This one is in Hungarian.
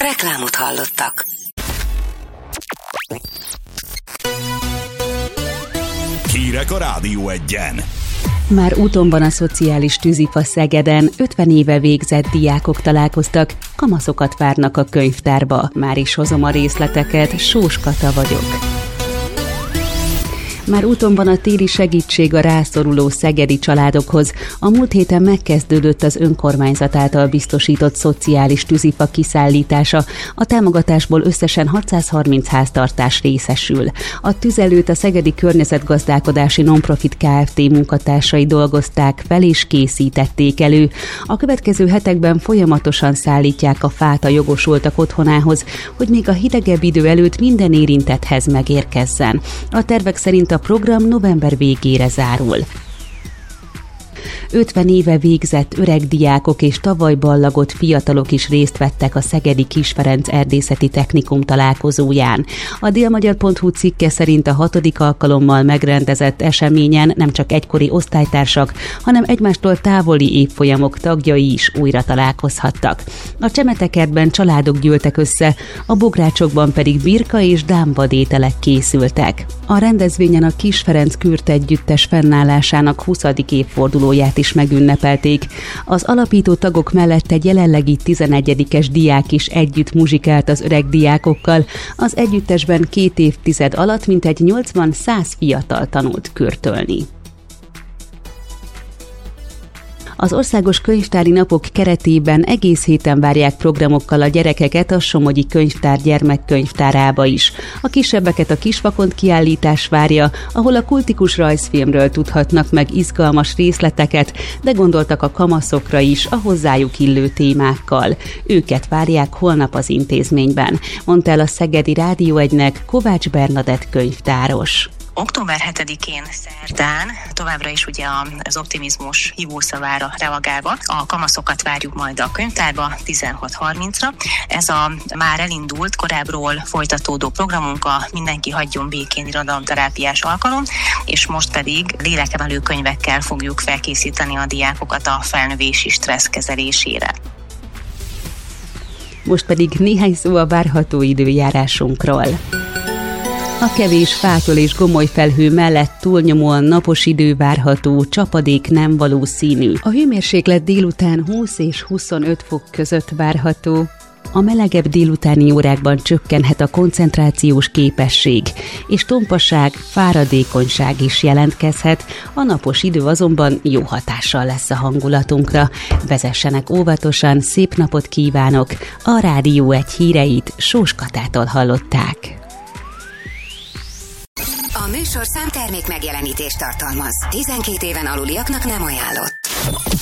Reklámot hallottak. Hírek a Rádió Egyen. Már úton van a szociális tűzifa Szegeden, 50 éve végzett diákok találkoztak, kamaszokat várnak a könyvtárba. Már is hozom a részleteket, Sós Kata vagyok. Már úton van a téli segítség a rászoruló szegedi családokhoz. A múlt héten megkezdődött az önkormányzat által biztosított szociális tűzifa kiszállítása. A támogatásból összesen 630 háztartás részesül. A tüzelőt a Szegedi Környezetgazdálkodási Nonprofit Kft. Munkatársai dolgozták fel és készítették elő. A következő hetekben folyamatosan szállítják a fát a jogosultak otthonához, hogy még a hidegebb idő előtt minden érintetthez megérkezzen. A tervek szerint a program november végére zárul. 50 éve végzett öreg diákok és tavaly ballagott fiatalok is részt vettek a szegedi Kis Ferenc Erdészeti Technikum találkozóján. A délmagyar.hu cikke szerint a 6. alkalommal megrendezett eseményen nem csak egykori osztálytársak, hanem egymástól távoli évfolyamok tagjai is újra találkozhattak. A Csemetekertben családok gyűltek össze, a Bográcsokban pedig birka és dámvadételek készültek. A rendezvényen a Kis Ferenc Kürt együttes fennállásának 20. évfordulóját is megünnepelték. Az alapító tagok mellett egy jelenlegi 11-es diák is együtt muzsikált az öreg diákokkal. Az együttesben 2 évtized alatt mintegy 80-100 fiatal tanult kürtölni. Az Országos Könyvtári Napok keretében egész héten várják programokkal a gyerekeket a Somogyi Könyvtár gyermekkönyvtárába is. A kisebbeket a Kisvakond kiállítás várja, ahol a kultikus rajzfilmről tudhatnak meg izgalmas részleteket, de gondoltak a kamaszokra is a hozzájuk illő témákkal. Őket várják holnap az intézményben, mondta el a Szegedi Rádió Egynek Kovács Bernadett könyvtáros. Október 7-én szerdán továbbra is ugye az optimizmus hívószavára reagálva a kamaszokat várjuk majd a könyvtárba 16:30-ra. Ez a már elindult, korábbról folytatódó programunk a Mindenki hagyjon békén irodalomterápiás alkalom, és most pedig lélekemelő könyvekkel fogjuk felkészíteni a diákokat a felnövési stressz kezelésére. Most pedig néhány szó a várható időjárásunkról. A kevés fától és gomoly felhő mellett túlnyomóan napos idő várható, csapadék nem valószínű. A hőmérséklet délután 20 és 25 fok között várható. A melegebb délutáni órákban csökkenhet a koncentrációs képesség, és tompaság, fáradékonyság is jelentkezhet, a napos idő azonban jó hatással lesz a hangulatunkra. Vezessenek óvatosan, szép napot kívánok! A Rádió Egy híreit Sós Katától hallották. A műsorszám termék megjelenítést tartalmaz. 12 éven aluliaknak nem ajánlott.